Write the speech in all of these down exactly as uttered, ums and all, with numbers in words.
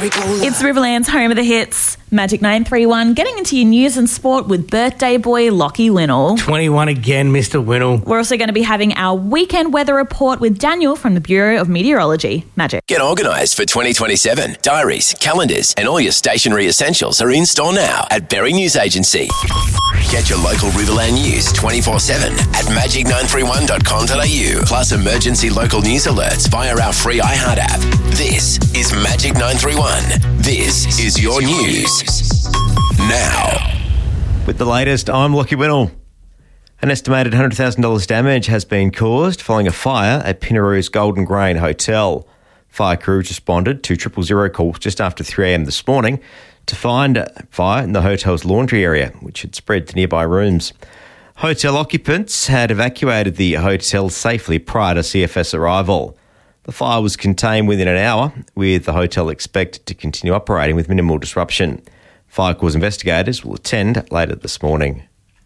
It's Riverland's home of the hits. Magic nine three one getting into your news and sport with birthday boy Lockie Winnell. twenty-one again, Mister Winnell. We're also going to be having our weekend weather report with Daniel from the Bureau of Meteorology. Magic. Get organised for twenty twenty-seven. Diaries, calendars and all your stationery essentials are in store now at Berry News Agency. Get your local Riverland news twenty-four seven at magic nine three one dot com dot a u. Plus emergency local news alerts via our free iHeart app. This is Magic nine three one. This is your news. Now. With the latest, I'm Lockie Winnell. An estimated one hundred thousand dollars damage has been caused following a fire at Pinnaru's Golden Grain Hotel. Fire crews responded to triple zero calls just after three a.m. this morning to find a fire in the hotel's laundry area, which had spread to nearby rooms. Hotel occupants had evacuated the hotel safely prior to C F S arrival. The fire was contained within an hour, with the hotel expected to continue operating with minimal disruption. Fire cause investigators will attend later this morning.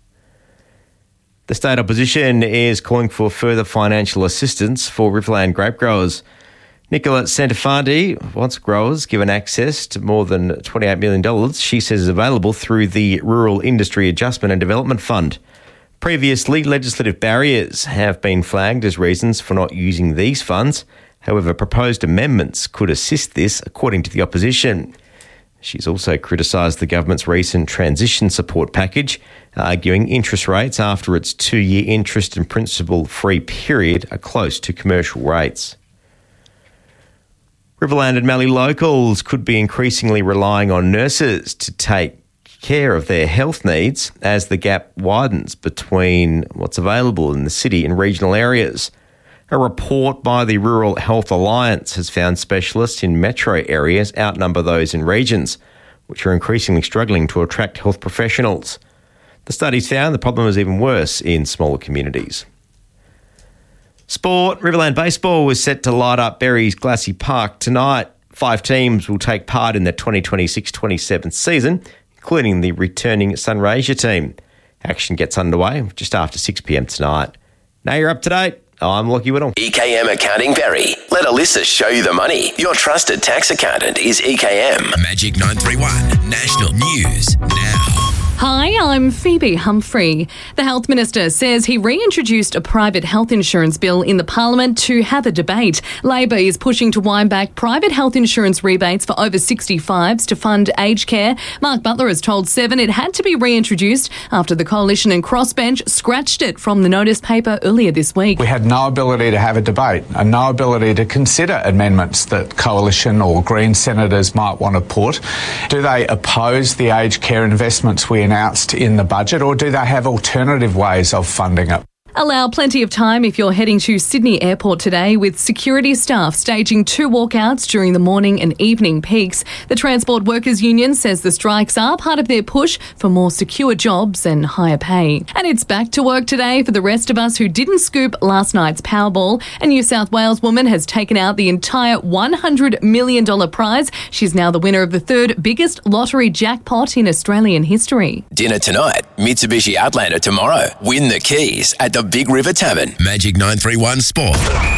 The state opposition is calling for further financial assistance for Riverland grape growers. Nicola Santafanti wants growers given access to more than twenty-eight million dollars she says is available through the Rural Industry Adjustment and Development Fund. Previously, legislative barriers have been flagged as reasons for not using these funds. However, proposed amendments could assist this, according to the opposition. She's also criticised the government's recent transition support package, arguing interest rates after its two-year interest and principal-free period are close to commercial rates. Riverland and Mallee locals could be increasingly relying on nurses to take care of their health needs as the gap widens between what's available in the city and regional areas. A report by the Rural Health Alliance has found specialists in metro areas outnumber those in regions, which are increasingly struggling to attract health professionals. The studies found the problem is even worse in smaller communities. Sport. Riverland Baseball is set to light up Berry's Glassy Park tonight. Five teams will take part in the twenty twenty-six twenty-seven season, including the returning Sunraysia team. Action gets underway just after six p.m. tonight. Now you're up to date. I'm Lockie Winnell. E K M Accounting Berry. Let Alyssa show you the money. Your trusted tax accountant is E K M. Magic nine three one. National News Now. Hi, I'm Phoebe Humphrey. The Health Minister says he reintroduced a private health insurance bill in the Parliament to have a debate. Labor is pushing to wind back private health insurance rebates for over sixty-fives to fund aged care. Mark Butler has told Seven it had to be reintroduced after the Coalition and Crossbench scratched it from the notice paper earlier this week. We had no ability to have a debate and no ability to consider amendments that Coalition or Green senators might want to put. Do they oppose the aged care investments we announced in the budget, or do they have alternative ways of funding it? Allow plenty of time if you're heading to Sydney Airport today, with security staff staging two walkouts during the morning and evening peaks. The Transport Workers Union says the strikes are part of their push for more secure jobs and higher pay. And it's back to work today for the rest of us who didn't scoop last night's Powerball. A New South Wales woman has taken out the entire one hundred million dollars prize. She's now the winner of the third biggest lottery jackpot in Australian history. Dinner tonight, Mitsubishi Outlander tomorrow. Win the keys at the Big River Tavern. Magic nine three one Sport.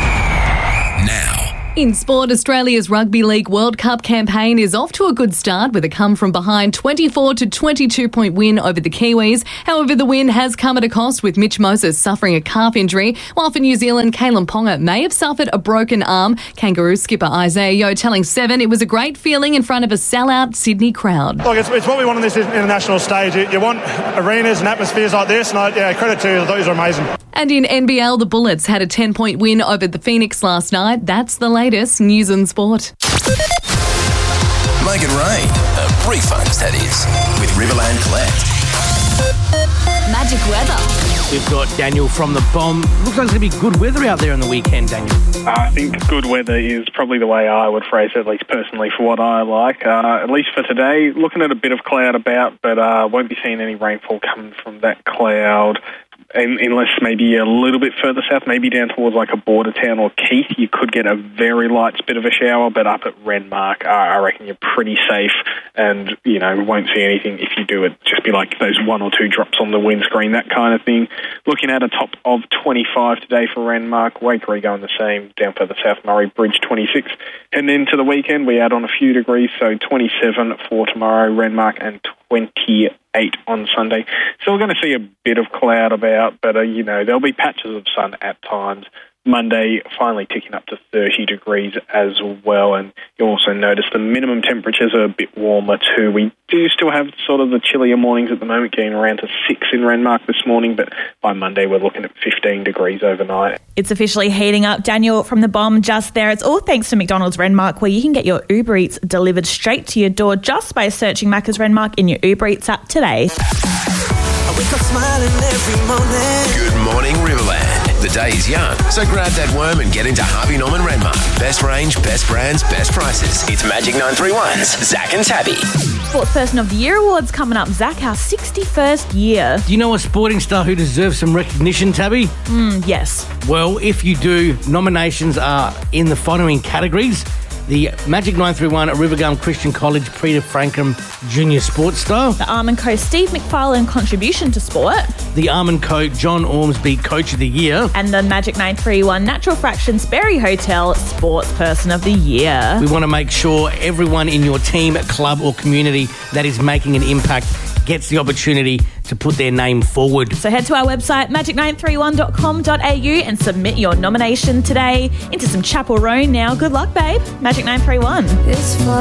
Now. In sport, Australia's Rugby League World Cup campaign is off to a good start with a come-from-behind twenty-four to twenty-two point win over the Kiwis. However, the win has come at a cost, with Mitch Moses suffering a calf injury, while for New Zealand, Kalen Ponga may have suffered a broken arm. Kangaroo skipper Isaiah Yeo telling Seven it was a great feeling in front of a sellout Sydney crowd. Look, it's, it's what we want on this international stage. You, you want arenas and atmospheres like this, and I, yeah, credit to you. Those are amazing. And in N B L, the Bullets had a ten point win over the Phoenix last night. That's the latest news and sport. Make it rain. A refunds, that is, with Riverland Collect. Magic weather. We've got Daniel from the Bomb. Looks like it's going to be good weather out there on the weekend, Daniel. I think good weather is probably the way I would phrase it, at least personally, for what I like. Uh, at least for today, looking at a bit of cloud about, but uh, won't be seeing any rainfall coming from that cloud. in, unless maybe a little bit further south, maybe down towards like a border town or Keith, you could get a very light bit of a shower, but up at Renmark, uh, I reckon you're pretty safe and, you know, won't see anything. If you do it, just be like those one or two drops on the windscreen, that kind of thing. Looking at a top of twenty-five today for Renmark, Waikerie going the same, down further south, Murray Bridge twenty-six. And then to the weekend, we add on a few degrees, so twenty-seven for tomorrow, Renmark, and twenty-eight on Sunday. So we're going to see a bit of cloud about, but, uh, you know, there'll be patches of sun at times. Monday, finally ticking up to thirty degrees as well. And you'll also notice the minimum temperatures are a bit warmer too. We do still have sort of the chillier mornings at the moment, getting around to six in Renmark this morning, but by Monday we're looking at fifteen degrees overnight. It's officially heating up. Daniel from the Bomb just there. It's all thanks to McDonald's Renmark, where you can get your Uber Eats delivered straight to your door just by searching Macca's Renmark in your Uber Eats app today. I wake up smiling every morning. Good morning, Riverland. The day is young, so grab that worm and get into Harvey Norman Renmark. Best range, best brands, best prices. It's Magic nine three one's Zach and Tabby. Sports Person of the Year awards coming up. Zach, our sixty-first year. Do you know a sporting star who deserves some recognition, Tabby? Mm, yes. Well, if you do, nominations are in the following categories. The Magic nine three one at Rivergum Christian College Peter Frankham Junior Sports Star. The Arm and Co Steve McFarlane Contribution to Sport. The Arm and Co John Ormsby Coach of the Year. And the Magic nine three one Natural Fractions Berry Hotel Sports Person of the Year. We want to make sure everyone in your team, club or community that is making an impact gets the opportunity to put their name forward. So head to our website, magic nine three one dot com dot a u, and submit your nomination today into some Chapel Roan now. Good luck, babe. Magic nine three one. It's